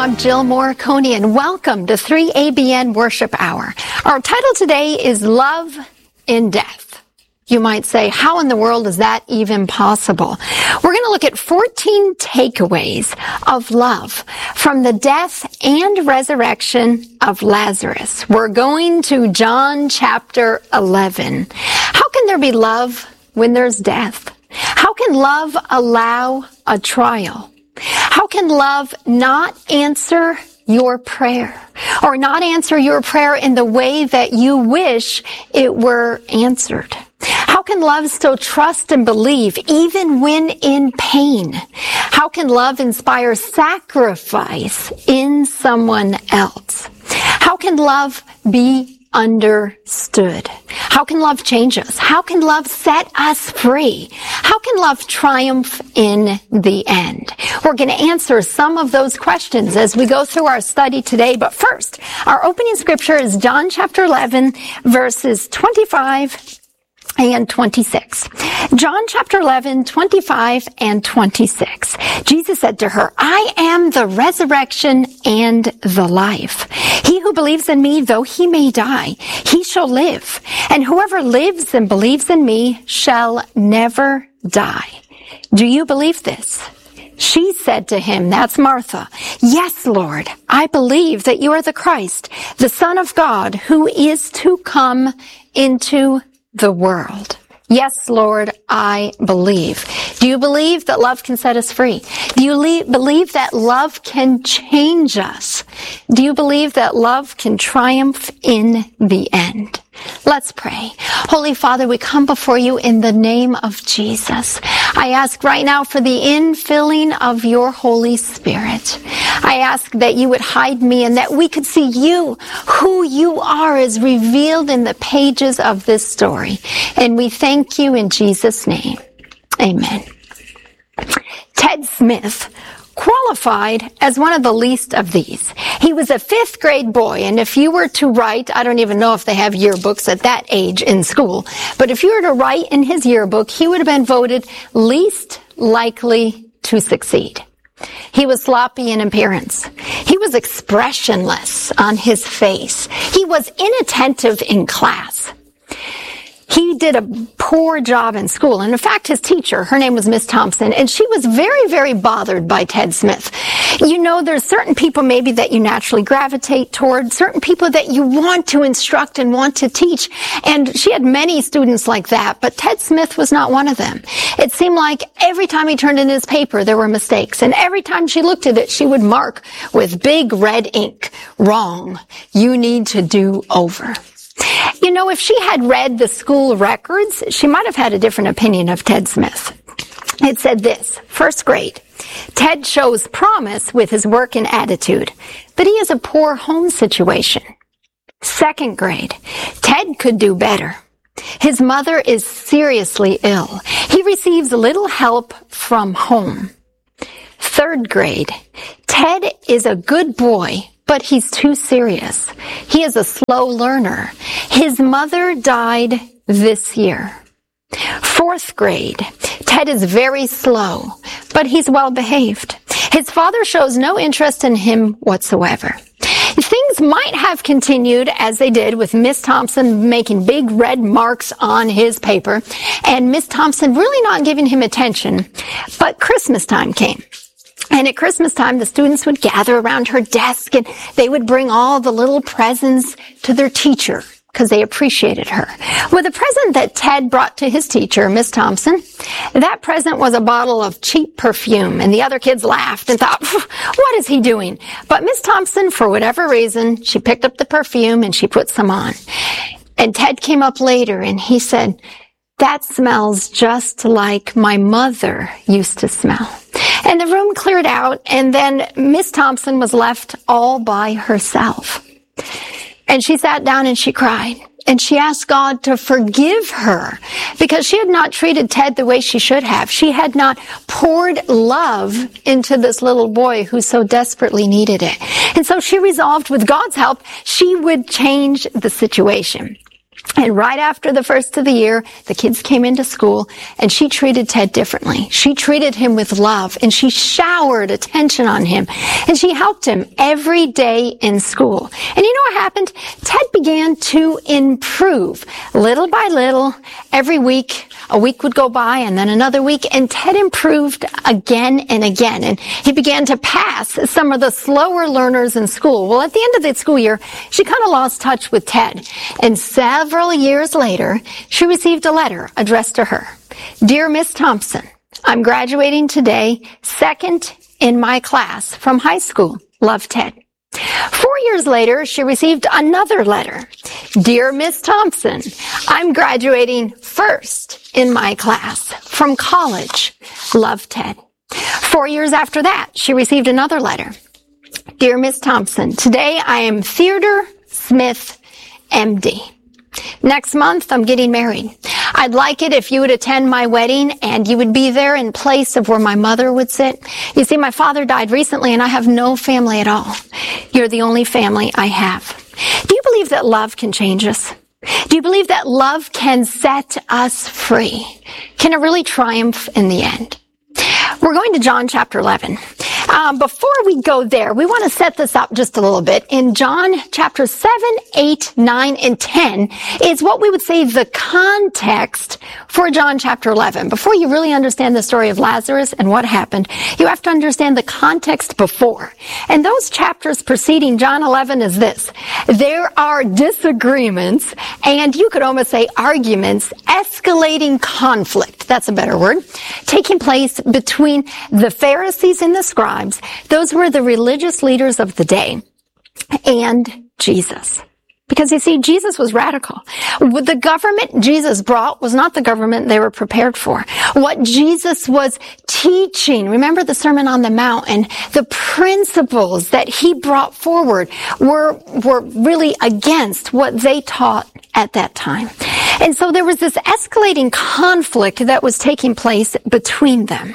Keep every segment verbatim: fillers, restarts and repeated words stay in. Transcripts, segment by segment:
I'm Jill Morricone, and welcome to three A B N Worship Hour. Our title today is Love in Death. You might say, how in the world is that even possible? We're going to look at fourteen takeaways of love from the death and resurrection of Lazarus. We're going to John chapter eleven. How can there be love when there's death? How can love allow a trial? How can love not answer your prayer, or not answer your prayer in the way that you wish it were answered? How can love still trust and believe even when in pain? How can love inspire sacrifice in someone else? How can love be understood? How can love change us? How can love set us free? How can love triumph in the end? We're going to answer some of those questions as we go through our study today. But first, our opening scripture is John chapter eleven, verses twenty-five and twenty-six. John chapter eleven, twenty-five and twenty-six. Jesus said to her, I am the resurrection and the life. He who believes in me, though he may die, he shall live. And whoever lives and believes in me shall never die. Do you believe this? She said to him, that's Martha, yes, Lord, I believe that you are the Christ, the Son of God, who is to come into the world. Yes, Lord, I believe. Do you believe that love can set us free? Do you le- believe that love can change us? Do you believe that love can triumph in the end? Let's pray. Holy Father, we come before you in the name of Jesus. I ask right now for the infilling of your Holy Spirit. I ask that you would hide me and that we could see you, who you are, as revealed in the pages of this story. And we thank you in Jesus' name. Amen. Ted Smith qualified as one of the least of these. He was a fifth grade boy, and if you were to write, I don't even know if they have yearbooks at that age in school, but if you were to write in his yearbook, he would have been voted least likely to succeed. He was sloppy in appearance. He was expressionless on his face. He was inattentive in class. He did a poor job in school. And in fact, his teacher, her name was Miss Thompson, and she was very, very bothered by Ted Smith. You know, there's certain people maybe that you naturally gravitate toward, certain people that you want to instruct and want to teach. And she had many students like that, but Ted Smith was not one of them. It seemed like every time he turned in his paper, there were mistakes. And every time she looked at it, she would mark with big red ink, wrong, you need to do over. You know, if she had read the school records, she might have had a different opinion of Ted Smith. It said this, first grade, Ted shows promise with his work and attitude, but he has a poor home situation. Second grade, Ted could do better. His mother is seriously ill. He receives little help from home. Third grade, Ted is a good boy, but he's too serious. He is a slow learner. His mother died this year. Fourth grade, Ted is very slow, but he's well behaved. His father shows no interest in him whatsoever. Things might have continued as they did with Miss Thompson making big red marks on his paper and Miss Thompson really not giving him attention, but Christmas time came. And at Christmas time, the students would gather around her desk and they would bring all the little presents to their teacher because they appreciated her. Well, the present that Ted brought to his teacher, Miss Thompson, that present was a bottle of cheap perfume. And the other kids laughed and thought, what is he doing? But Miss Thompson, for whatever reason, she picked up the perfume and she put some on. And Ted came up later and he said, that smells just like my mother used to smell. And the room cleared out, and then Miss Thompson was left all by herself. And she sat down and she cried. And she asked God to forgive her because she had not treated Ted the way she should have. She had not poured love into this little boy who so desperately needed it. And so she resolved, with God's help, she would change the situation. And right after the first of the year, the kids came into school, and she treated Ted differently. She treated him with love, and she showered attention on him, and she helped him every day in school. And you know what happened? Ted began to improve little by little. Every week, a week would go by, and then another week, and Ted improved again and again. And he began to pass some of the slower learners in school. Well, at the end of the school year, she kind of lost touch with Ted. And several years later, she received a letter addressed to her. Dear Miss Thompson, I'm graduating today, second in my class from high school. Love, Ted. Four years later, she received another letter. Dear Miss Thompson, I'm graduating first in my class from college. Love, Ted. Four years after that, she received another letter. Dear Miss Thompson, today I am Theodore Smith, M D. Next month, I'm getting married. I'd like it if you would attend my wedding and you would be there in place of where my mother would sit. You see, my father died recently and I have no family at all. You're the only family I have. Do you believe that love can change us? Do you believe that love can set us free? Can it really triumph in the end? We're going to John chapter eleven. Um, before we go there, we want to set this up just a little bit. In John chapter seven, eight, nine, and ten is what we would say the context for John chapter eleven. Before you really understand the story of Lazarus and what happened, you have to understand the context before. And those chapters preceding John eleven is this. There are disagreements, and you could almost say arguments, escalating conflict, that's a better word, taking place between the Pharisees and the scribes. Those were the religious leaders of the day, and Jesus. Because you see, Jesus was radical. The government Jesus brought was not the government they were prepared for. What Jesus was teaching, remember the Sermon on the Mount, and the principles that he brought forward were, were really against what they taught at that time. And so there was this escalating conflict that was taking place between them.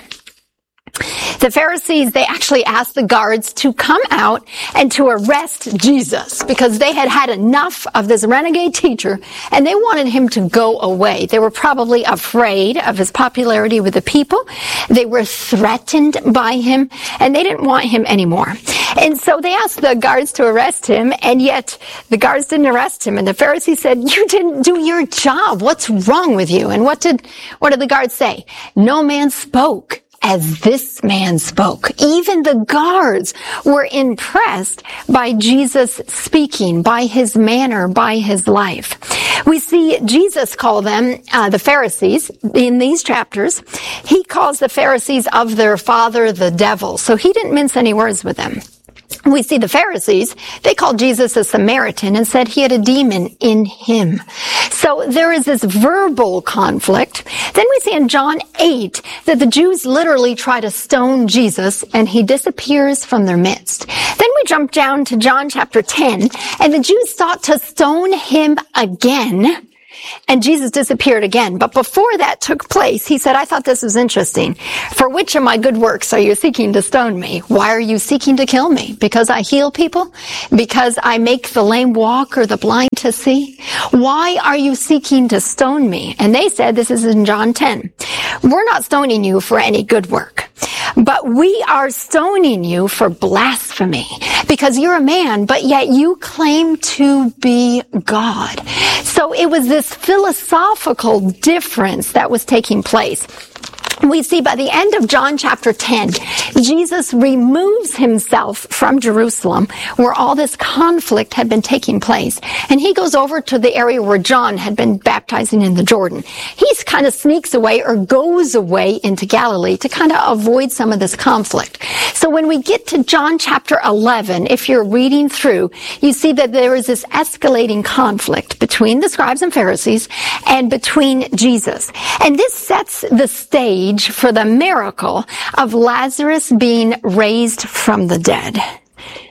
The Pharisees, they actually asked the guards to come out and to arrest Jesus because they had had enough of this renegade teacher and they wanted him to go away. They were probably afraid of his popularity with the people. They were threatened by him and they didn't want him anymore. And so they asked the guards to arrest him, and yet the guards didn't arrest him. And the Pharisees said, you didn't do your job. What's wrong with you? And what did, what did the guards say? No man spoke as this man spoke. Even the guards were impressed by Jesus speaking, by his manner, by his life. We see Jesus call them, uh, the Pharisees, in these chapters. He calls the Pharisees of their father, the devil. So he didn't mince any words with them. We see the Pharisees, they called Jesus a Samaritan and said he had a demon in him. So there is this verbal conflict. Then we see in John eight that the Jews literally try to stone Jesus and he disappears from their midst. Then we jump down to John chapter ten and the Jews sought to stone him again. And Jesus disappeared again. But before that took place, he said, I thought this was interesting. For which of my good works are you seeking to stone me? Why are you seeking to kill me? Because I heal people? Because I make the lame walk or the blind to see? Why are you seeking to stone me? And they said, this is in John ten, we're not stoning you for any good work, but we are stoning you for blasphemy. Because you're a man, but yet you claim to be God. So it was this philosophical difference that was taking place. We see by the end of John chapter ten, Jesus removes himself from Jerusalem where all this conflict had been taking place. And he goes over to the area where John had been baptizing in the Jordan. He kind of sneaks away or goes away into Galilee to kind of avoid some of this conflict. So when we get to John chapter eleven, if you're reading through, you see that there is this escalating conflict between the scribes and Pharisees and between Jesus. And this sets the stage for the miracle of Lazarus being raised from the dead.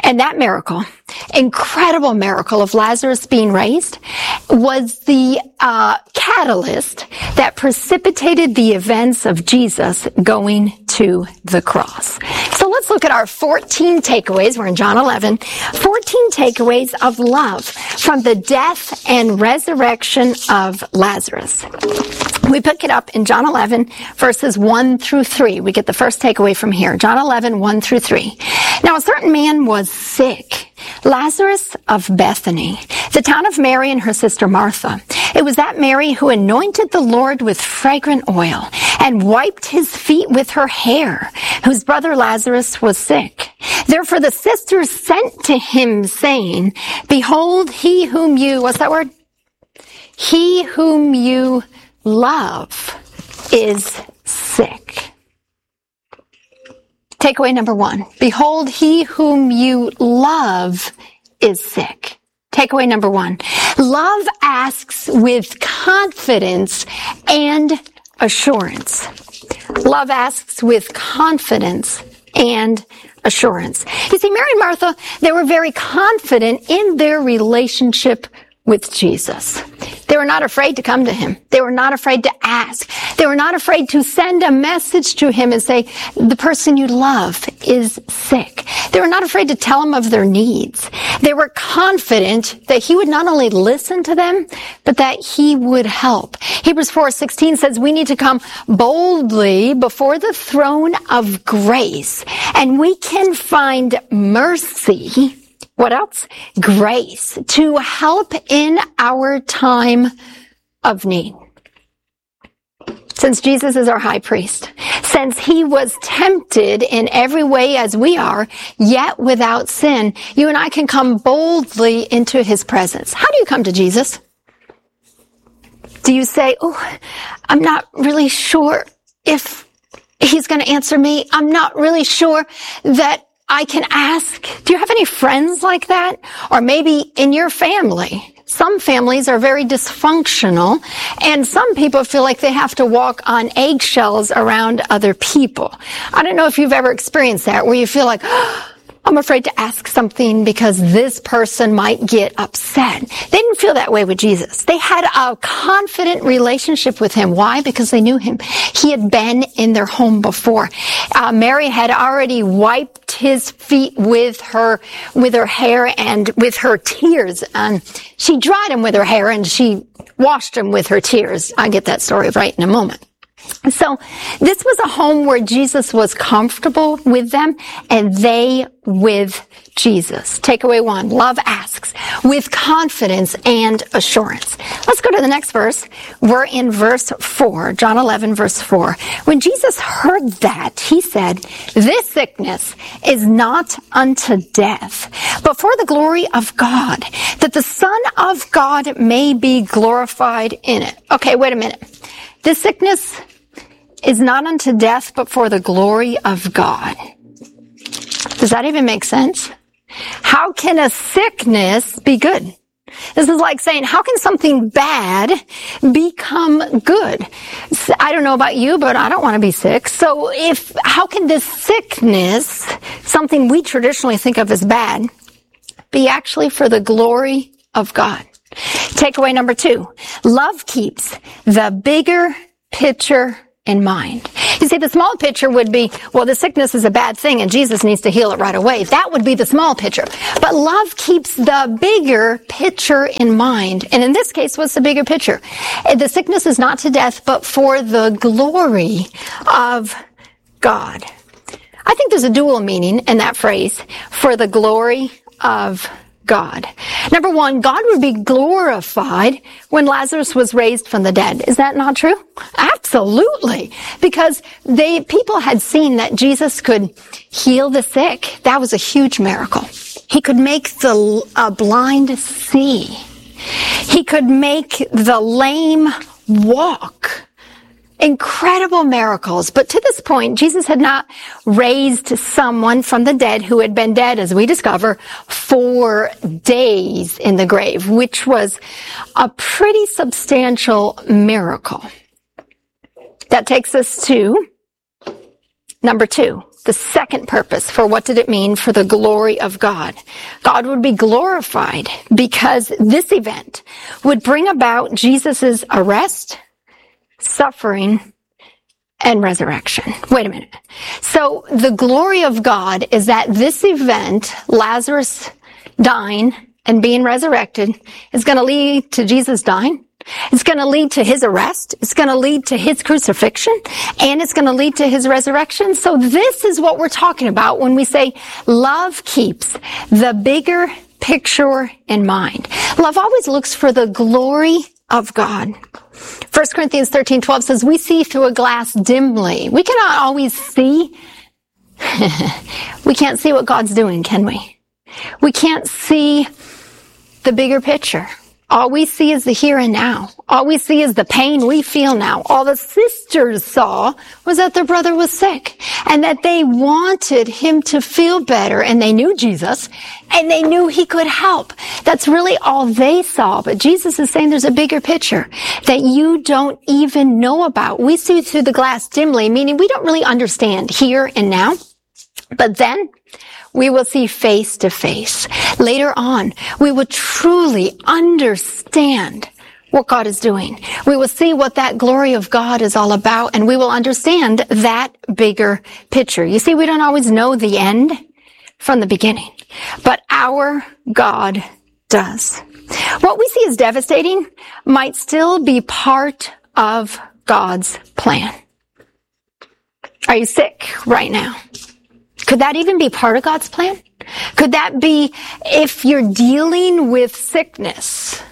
And that miracle, incredible miracle of Lazarus being raised, was the uh, catalyst that precipitated the events of Jesus going to the cross. So let's look at our fourteen takeaways. We're in John eleven. fourteen takeaways of love from the death and resurrection of Lazarus. We pick it up in John eleven, verses one through three. We get the first takeaway from here. John eleven, one through three. Now a certain man was sick, Lazarus of Bethany, the town of Mary and her sister Martha. It was that Mary who anointed the Lord with fragrant oil and wiped his feet with her hair, whose brother Lazarus was sick. Therefore the sisters sent to him, saying, Behold, he whom you, what's that word? He whom you love is sick. Takeaway number one. Behold, he whom you love is sick. Takeaway number one. Love asks with confidence and assurance. Love asks with confidence and assurance. You see, Mary and Martha, they were very confident in their relationship with Jesus. They were not afraid to come to him. They were not afraid to ask. They were not afraid to send a message to him and say, the person you love is sick. They were not afraid to tell him of their needs. They were confident that he would not only listen to them, but that he would help. Hebrews four sixteen says we need to come boldly before the throne of grace, and we can find mercy. What else? Grace to help in our time of need. Since Jesus is our high priest, since he was tempted in every way as we are, yet without sin, you and I can come boldly into his presence. How do you come to Jesus? Do you say, oh, I'm not really sure if he's going to answer me. I'm not really sure that I can ask. Do you have any friends like that? Or maybe in your family. Some families are very dysfunctional, and some people feel like they have to walk on eggshells around other people. I don't know if you've ever experienced that, where you feel like, oh, I'm afraid to ask something because this person might get upset. They didn't feel that way with Jesus. They had a confident relationship with him. Why? Because they knew him. He had been in their home before. Uh, Mary had already wiped his feet with her, with her hair and with her tears. And she dried him with her hair and she washed him with her tears. I'll get that story right in a moment. So this was a home where Jesus was comfortable with them and they with Jesus. Takeaway one, love asks with confidence and assurance. Let's go to the next verse. We're in verse four, John eleven, verse four. When Jesus heard that, he said, this sickness is not unto death, but for the glory of God, that the Son of God may be glorified in it. Okay, wait a minute. This sickness is not unto death, but for the glory of God. Does that even make sense? How can a sickness be good? This is like saying, how can something bad become good? I don't know about you, but I don't want to be sick. So if, how can this sickness, something we traditionally think of as bad, be actually for the glory of God? Takeaway number two, love keeps the bigger picture in mind. You see, the small picture would be, well, the sickness is a bad thing and Jesus needs to heal it right away. That would be the small picture. But love keeps the bigger picture in mind. And in this case, what's the bigger picture? The sickness is not to death, but for the glory of God. I think there's a dual meaning in that phrase, for the glory of God. Number one, God would be glorified when Lazarus was raised from the dead. Is that not true? Absolutely. Because they, people had seen that Jesus could heal the sick. That was a huge miracle. He could make the uh, blind see. He could make the lame walk. Incredible miracles. But to this point, Jesus had not raised someone from the dead who had been dead, as we discover, for days in the grave, which was a pretty substantial miracle. That takes us to number two. the second purpose for what did it mean for the glory of God. God would be glorified because this event would bring about Jesus' arrest, suffering, and resurrection. Wait a minute. So the glory of God is that this event, Lazarus dying and being resurrected, is going to lead to Jesus dying. It's going to lead to his arrest. It's going to lead to his crucifixion, and it's going to lead to his resurrection. So this is what we're talking about when we say love keeps the bigger picture in mind. Love always looks for the glory of God. First Corinthians thirteen twelve says, we see through a glass dimly. We cannot always see. We can't see what God's doing, can we? We can't see the bigger picture. All we see is the here and now. All we see is the pain we feel now. All the sisters saw was that their brother was sick and that they wanted him to feel better, and they knew Jesus and they knew he could help. That's really all they saw. But Jesus is saying there's a bigger picture that you don't even know about. We see through the glass dimly, meaning we don't really understand here and now. But then we will see face to face. Later on, we will truly understand what God is doing. We will see what that glory of God is all about, and we will understand that bigger picture. You see, we don't always know the end from the beginning, but our God does. What we see as devastating might still be part of God's plan. Are you sick right now? Could that even be part of God's plan? Could that be, if you're dealing with sickness,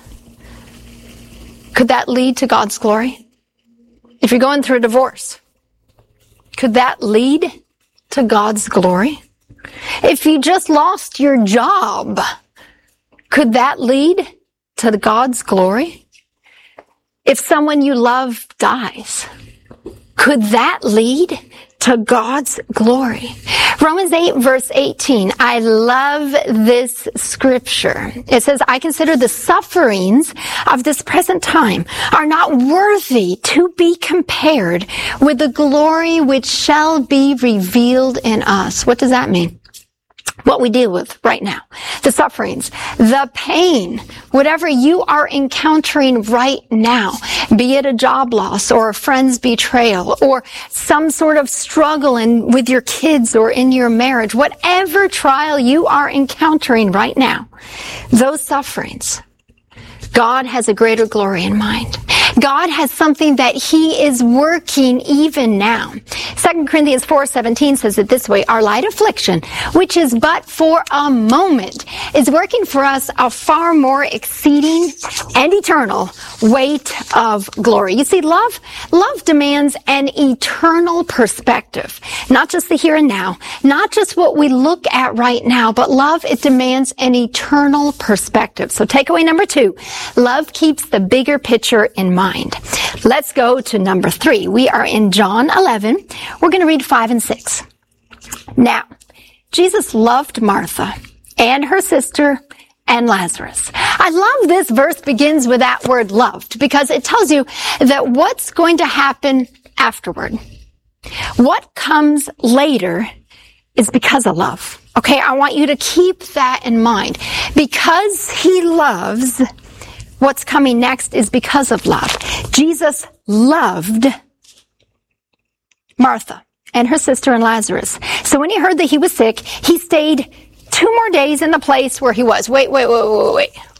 could that lead to God's glory? If you're going through a divorce, could that lead to God's glory? If you just lost your job, could that lead to God's glory? If someone you love dies, could that lead to God's glory? Romans eight verse eighteen. I love this scripture. It says, I consider the sufferings of this present time are not worthy to be compared with the glory which shall be revealed in us. What does that mean? What we deal with right now, the sufferings, the pain, whatever you are encountering right now, be it a job loss or a friend's betrayal or some sort of struggle in, with your kids or in your marriage, whatever trial you are encountering right now, those sufferings, God has a greater glory in mind. God has something that he is working even now. Second Corinthians four seventeen says it this way, our light affliction, which is but for a moment, is working for us a far more exceeding and eternal weight of glory. You see, love, love demands an eternal perspective, not just the here and now, not just what we look at right now, but love, it demands an eternal perspective. So takeaway number two, love keeps the bigger picture in mind. Let's go to number three. We are in John eleven. We're going to read five and six. Now, Jesus loved Martha and her sister and Lazarus. I love this verse begins with that word loved because it tells you that what's going to happen afterward, what comes later, is because of love. Okay, I want you to keep that in mind. Because he loves, what's coming next is because of love. Jesus loved Martha and her sister and Lazarus. So when he heard that he was sick, he stayed two more days in the place where he was. Wait, wait, wait, wait, wait.